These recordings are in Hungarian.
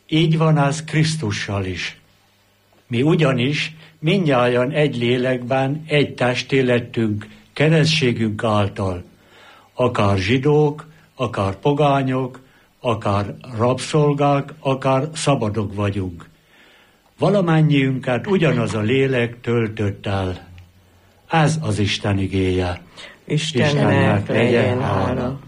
Így van az Krisztussal is. Mi ugyanis mindnyájan egy lélekben, egy testé lettünk keresztségünk által. Akár zsidók, akár pogányok, akár rabszolgák, akár szabadok vagyunk. Valamennyiünket ugyanaz a lélek töltött el. Ez az Isten igéje. Istennek legyen hála.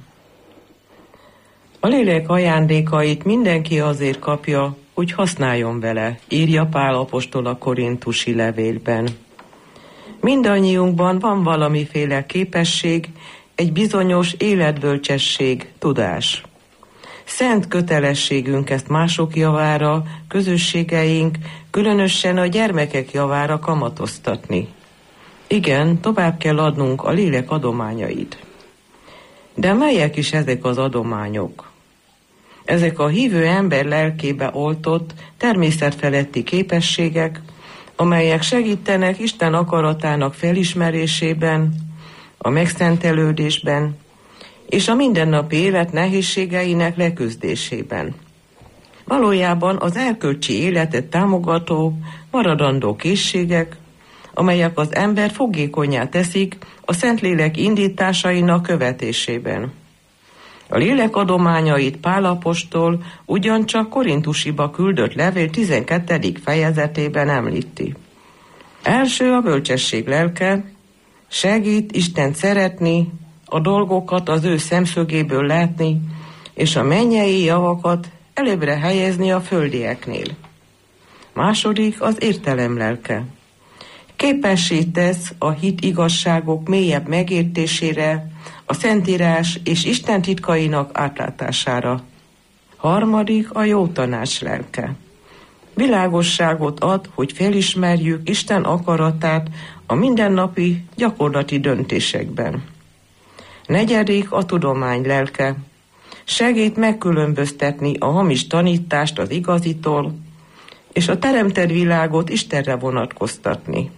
A lélek ajándékait mindenki azért kapja, hogy használjon vele, írja Pál apostol a korintusi levélben. Mindannyiunkban van valamiféle képesség, egy bizonyos életbölcsesség, tudás. Szent kötelességünk ezt mások javára, közösségeink, különösen a gyermekek javára kamatoztatni. Igen, tovább kell adnunk a lélek adományait. De melyek is ezek az adományok? Ezek a hívő ember lelkébe oltott, természetfeletti képességek, amelyek segítenek Isten akaratának felismerésében, a megszentelődésben, és a mindennapi élet nehézségeinek leküzdésében. Valójában az erkölcsi életet támogató, maradandó készségek, amelyek az ember fogékonnyá teszik a Szentlélek indításainak követésében. A lélek adományait Pál apostol ugyancsak Korintusiba küldött levél 12. fejezetében említi. Első a bölcsesség lelke, segít Istent szeretni, a dolgokat az ő szemszögéből látni, és a mennyei javakat előbbre helyezni a földieknél. Második az értelem lelke. Képessé tesz a hit igazságok mélyebb megértésére, a Szentírás és Isten titkainak átlátására. Harmadik a jó tanács lelke. Világosságot ad, hogy felismerjük Isten akaratát a mindennapi gyakorlati döntésekben. Negyedik a tudomány lelke. Segít megkülönböztetni a hamis tanítást az igazitól, és a teremtett világot Istenre vonatkoztatni.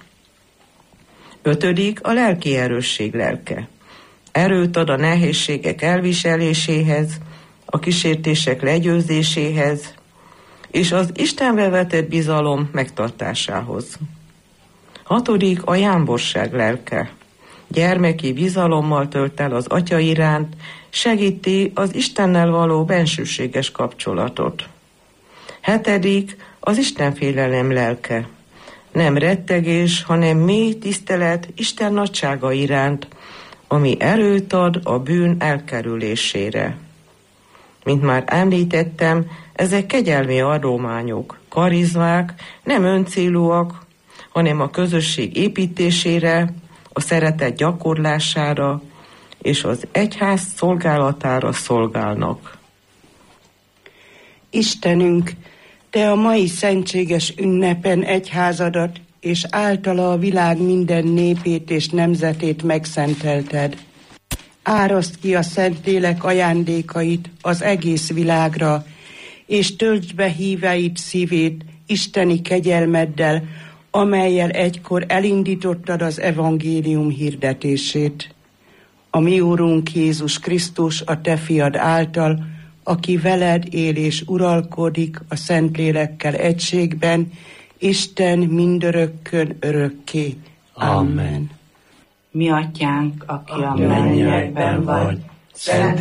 Ötödik a lelki erősség lelke. Erőt ad a nehézségek elviseléséhez, a kísértések legyőzéséhez, és az Istenbe vetett bizalom megtartásához. Hatodik a jámborság lelke. Gyermeki bizalommal tölt el az Atya iránt, segíti az Istennel való bensőséges kapcsolatot. Hetedik az Istenfélelem lelke. Nem rettegés, hanem mély tisztelet Isten nagysága iránt, ami erőt ad a bűn elkerülésére. Mint már említettem, ezek kegyelmi adományok, karizmák, nem öncélúak, hanem a közösség építésére, a szeretet gyakorlására és az egyház szolgálatára szolgálnak. Istenünk, Te a mai szentséges ünnepen egyházadat és általa a világ minden népét és nemzetét megszentelted. Áraszd ki a Szentlélek ajándékait az egész világra, és töltsd be híveid szívét isteni kegyelmeddel, amellyel egykor elindítottad az evangélium hirdetését. A mi Úrunk Jézus Krisztus, a Te fiad által, aki veled él és uralkodik a Szentlélekkel egységben, Isten mindörökkön örökké. Amen. Mi atyánk, aki a mennyekben vagy, szenteltessék